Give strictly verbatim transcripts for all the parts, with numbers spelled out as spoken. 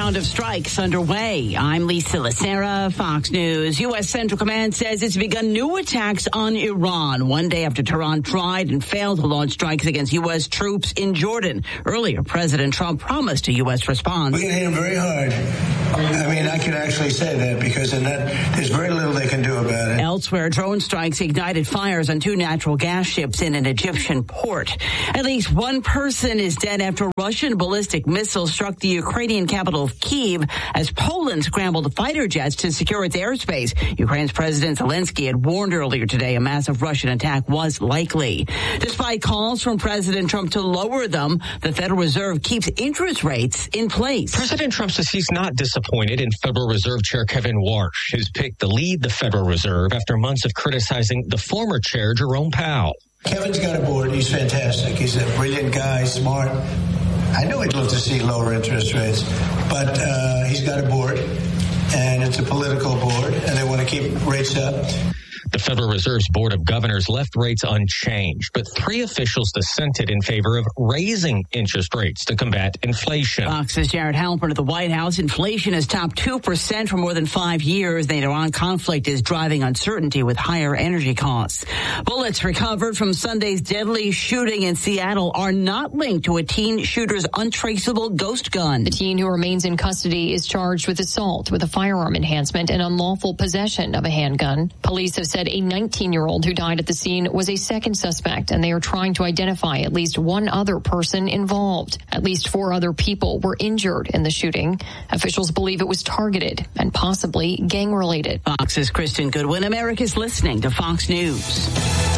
round of strikes underway. I'm Lisa Lacera, Fox News. U S. Central Command says it's begun new attacks on Iran, one day after Tehran tried and failed to launch strikes against U S troops in Jordan. Earlier, President Trump promised a U S response. We're going to hit them very hard. I mean, I can actually say that because in that, there's very little they can do about it. Elsewhere, drone strikes ignited fires on two natural gas ships in an Egyptian port. At least one person is dead after Russian ballistic missiles struck the Ukrainian capital of Kyiv as Poland scrambled fighter jets to secure its airspace. Ukraine's President Zelensky had warned earlier today a massive Russian attack was likely. Despite calls from President Trump to lower them, the Federal Reserve keeps interest rates in place. President Trump says he's not disappointed in Federal Reserve Chair Kevin Warsh, who's picked to lead the Federal Reserve after months of criticizing the former chair, Jerome Powell. Kevin's got a board. He's fantastic. He's a brilliant guy, smart. I know he'd love to see lower interest rates, but uh, he's got a board, and it's a political board, and they want to keep rates up. The Federal Reserve's Board of Governors left rates unchanged, but three officials dissented in favor of raising interest rates to combat inflation. Fox's Jared Halpern at the White House. Inflation has topped two percent for more than five years. The Iran conflict is driving uncertainty with higher energy costs. Bullets recovered from Sunday's deadly shooting in Seattle are not linked to a teen shooter's untraceable ghost gun. The teen who remains in custody is charged with assault with a firearm enhancement and unlawful possession of a handgun. Police have said a nineteen-year-old who died at the scene was a second suspect, and they are trying to identify at least one other person involved. At least four other people were injured in the shooting. Officials believe it was targeted and possibly gang-related. Fox's Kristen Goodwin. America's listening to Fox News.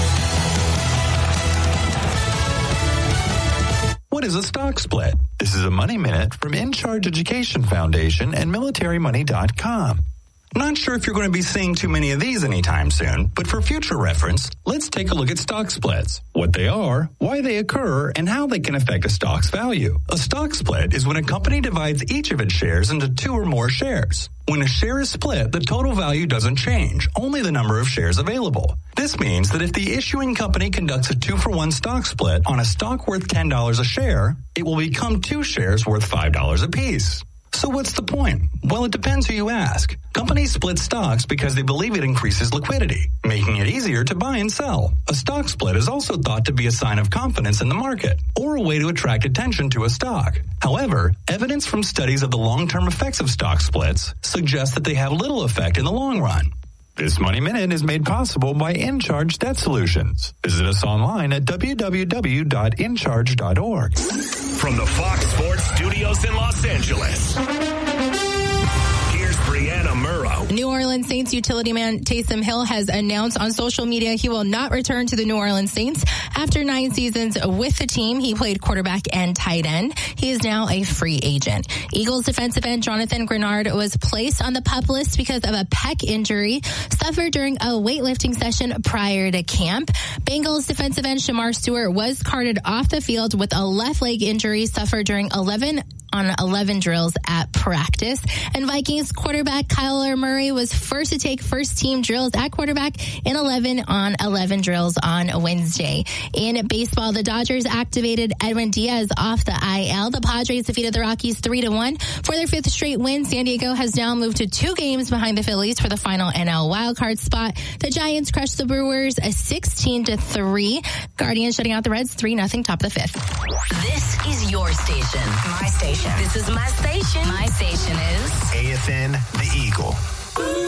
What is a stock split? This is a Money Minute from In Charge Education Foundation and military money dot com. Not sure if you're going to be seeing too many of these anytime soon, but for future reference, let's take a look at stock splits, what they are, why they occur, and how they can affect a stock's value. A stock split is when a company divides each of its shares into two or more shares. When a share is split, the total value doesn't change, only the number of shares available. This means that if the issuing company conducts a two-for-one stock split on a stock worth ten dollars a share, it will become two shares worth five dollars apiece. So what's the point? Well, it depends who you ask. Companies split stocks because they believe it increases liquidity, making it easier to buy and sell. A stock split is also thought to be a sign of confidence in the market or a way to attract attention to a stock. However, evidence from studies of the long-term effects of stock splits suggests that they have little effect in the long run. This Money Minute is made possible by InCharge Debt Solutions. Visit us online at w w w dot in charge dot org. From the Fox Sports Studios in Los Angeles, here's Brianna Murrow. New Orleans Saints utility man Taysom Hill has announced on social media he will not return to the New Orleans Saints. After nine seasons with the team, he played quarterback and tight end. He is now a free agent. Eagles defensive end Jonathan Grenard was placed on the PUP list because of a pec injury suffered during a weightlifting session prior to camp. Bengals defensive end Shamar Stewart was carted off the field with a left leg injury suffered during eleven on eleven drills at practice. And Vikings quarterback Kyler Murray was first to take first team drills at quarterback in eleven on eleven drills on Wednesday. In baseball, the Dodgers activated Edwin Diaz off the I L. The Padres defeated the Rockies three to one for their fifth straight win. San Diego has now moved to two games behind the Phillies for the final N L wildcard spot. The Giants crushed the Brewers sixteen to three. Guardians shutting out the Reds three nothing top of the fifth. This is your station. My station. This is my station. My station is A F N The Eagle.